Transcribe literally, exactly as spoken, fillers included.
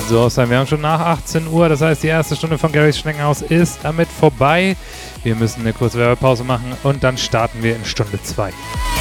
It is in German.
So sein. Wir haben schon nach achtzehn Uhr, das heißt, die erste Stunde von Garys Schneckenhaus ist damit vorbei. Wir müssen eine kurze Werbepause machen und dann starten wir in Stunde zwei.